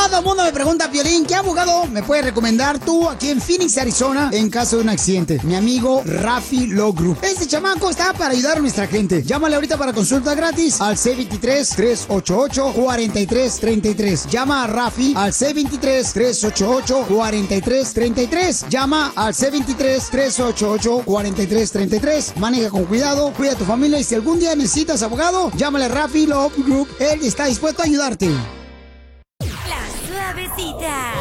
Todo el mundo me pregunta, Piolín, ¿qué abogado me puedes recomendar tú aquí en Phoenix, Arizona, en caso de un accidente? Mi amigo Rafi Law Group. Este chamaco está para ayudar a nuestra gente. Llámale ahorita para consulta gratis al C23-388-4333. Llama a Rafi al C23-388-4333. Llama al C23-388-4333. Maneja con cuidado, cuida a tu familia y si algún día necesitas abogado, llámale a Rafi Law Group. Él está dispuesto a ayudarte. La Suavecita.